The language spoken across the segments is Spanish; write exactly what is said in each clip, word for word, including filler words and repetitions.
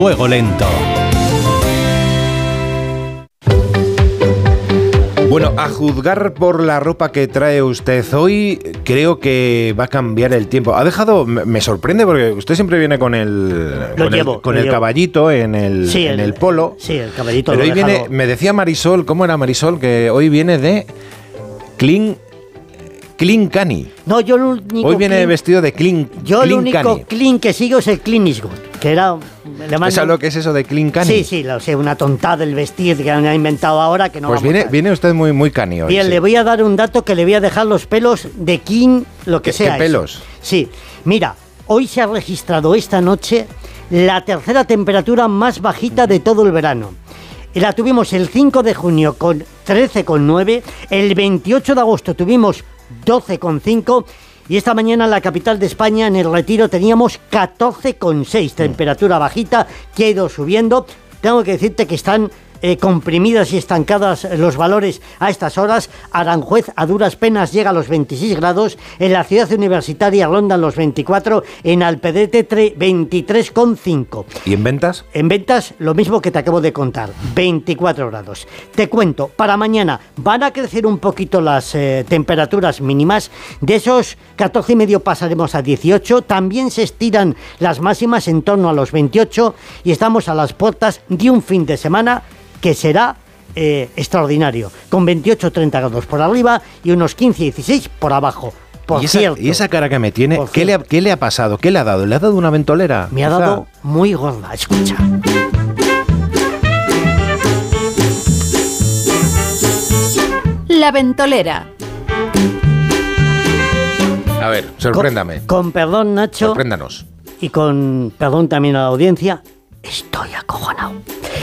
Fuego Lento. Bueno, a juzgar por la ropa que trae usted hoy, creo que va a cambiar el tiempo. Ha dejado, me sorprende porque usted siempre viene con el, lo con llevo, el, con lo el llevo. caballito en el, sí, en el, el polo. Sí, el caballito. Pero lo hoy viene, dejado... me decía Marisol, ¿cómo era Marisol? Que hoy viene de Clean, Clean Cani. No, yo lo único Hoy viene clean, vestido de Clean Yo clean lo único Cani. clean que sigo es el Clean is Good, que era... Le mando... ¿Sabes lo que es eso de Clean Cani? Sí, sí, lo sé, una tontada el vestir que han inventado ahora que no Pues vamos viene, a... viene usted muy, muy cani hoy. Bien, sí. le voy a dar un dato que le voy a dejar los pelos de King, lo que ¿Qué, sea. qué pelos? Eso. Sí, mira, hoy se ha registrado esta noche la tercera temperatura más bajita de todo el verano. La tuvimos el cinco de junio con trece coma nueve, el veintiocho de agosto tuvimos doce coma cinco y esta mañana en la capital de España, en el Retiro, teníamos catorce coma seis, temperatura bajita que ha ido subiendo. Tengo que decirte que están eh, comprimidas y estancadas los valores a estas horas. Aranjuez a duras penas llega a los veintiséis grados, en la ciudad universitaria rondan los veinticuatro, en Alpedrete veintitrés coma cinco. ¿Y en ventas? En ventas, lo mismo que te acabo de contar, veinticuatro grados. Te cuento, para mañana van a crecer un poquito las eh, temperaturas mínimas. De esos catorce y medio pasaremos a dieciocho. También se estiran las máximas en torno a los veintiocho y estamos a las puertas de un fin de semana que será eh, extraordinario, con veintiocho a treinta grados por arriba y unos quince a dieciséis por abajo. Por ¿Y esa, cierto, y esa cara que me tiene, por ¿qué le, ha, ¿qué le ha pasado? ¿Qué le ha dado? ¿Le ha dado una ventolera? me ha Quizá. dado muy gorda, escucha. La ventolera. A ver, sorpréndame. Con, con perdón, Nacho. Sorpréndanos. Y con perdón también a la audiencia, estoy acojonado.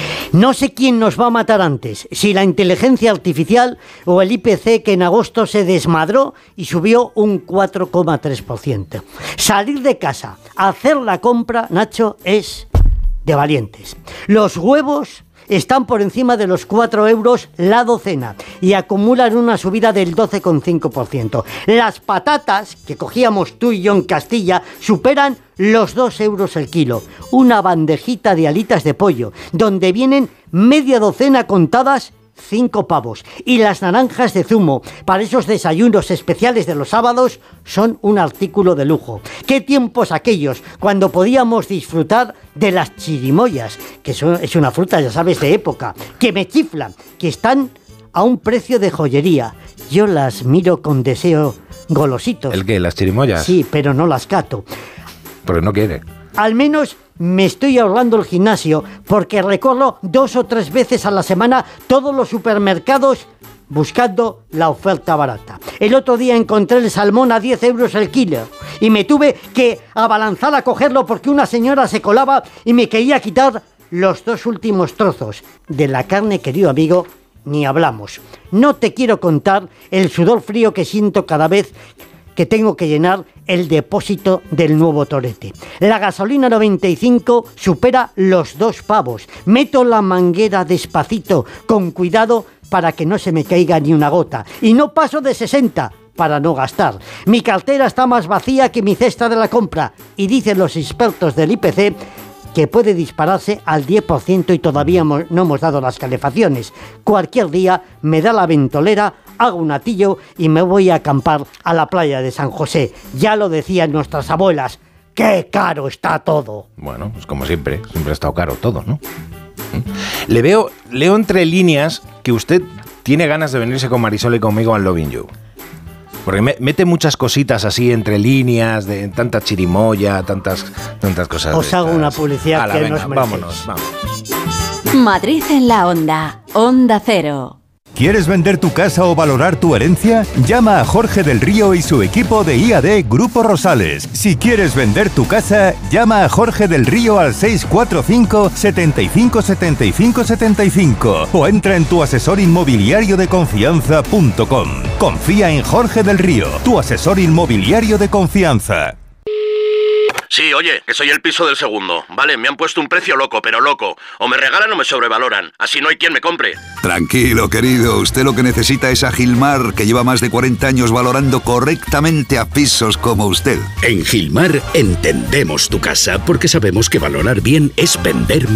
No sé quién nos va a matar antes, si la inteligencia artificial o el I P C, que en agosto se desmadró y subió un cuatro coma tres por ciento. Salir de casa, hacer la compra, Nacho, es de valientes. Los huevos están por encima de los cuatro euros la docena y acumulan una subida del doce coma cinco por ciento. Las patatas, que cogíamos tú y yo en Castilla, superan los dos euros el kilo. Una bandejita de alitas de pollo, donde vienen media docena contadas, cinco pavos. Y las naranjas de zumo, para esos desayunos especiales de los sábados, son un artículo de lujo. ¿Qué tiempos aquellos cuando podíamos disfrutar de las chirimoyas? Que son, es una fruta, ya sabes, de época, que me chiflan, que están a un precio de joyería. Yo las miro con deseo golositos. ¿El qué? ¿Las chirimoyas? Sí, pero no las cato. Porque no quiere. Al menos me estoy ahorrando el gimnasio porque recorro dos o tres veces a la semana todos los supermercados buscando la oferta barata. El otro día encontré el salmón a diez euros el kilo y me tuve que abalanzar a cogerlo porque una señora se colaba y me quería quitar los dos últimos trozos. De la carne, querido amigo, ni hablamos. No te quiero contar el sudor frío que siento cada vez que tengo que llenar el depósito del nuevo torete. La gasolina noventa y cinco supera los dos pavos. Meto la manguera despacito, con cuidado para que no se me caiga ni una gota. Y no paso de sesenta para no gastar. Mi cartera está más vacía que mi cesta de la compra. Y dicen los expertos del I P C que puede dispararse al diez por ciento y todavía no hemos dado las calefacciones. Cualquier día me da la ventolera, hago un atillo y me voy a acampar a la playa de San José. Ya lo decían nuestras abuelas, ¡qué caro está todo! Bueno, pues como siempre, siempre ha estado caro todo, ¿no? Le veo, leo entre líneas que usted tiene ganas de venirse con Marisol y conmigo al Loving You. Porque me, mete muchas cositas así entre líneas, de tanta chirimoya, tantas, tantas cosas. Os hago una publicidad Ala, que venga, nos vámonos, merecéis. vamos. Madrid en la onda. Onda Cero. ¿Quieres vender tu casa o valorar tu herencia? Llama a Jorge del Río y su equipo de I A D Grupo Rosales. Si quieres vender tu casa, llama a Jorge del Río al seis cuatro cinco, setenta y cinco, setenta y cinco, setenta y cinco o entra en tu asesor inmobiliario de confianza punto com. Confía en Jorge del Río, tu asesor inmobiliario de confianza. Sí, oye, que soy el piso del segundo. Vale, me han puesto un precio loco, pero loco. O me regalan o me sobrevaloran. Así no hay quien me compre. Tranquilo, querido. Usted lo que necesita es a Gilmar, que lleva más de cuarenta años valorando correctamente a pisos como usted. En Gilmar entendemos tu casa porque sabemos que valorar bien es vender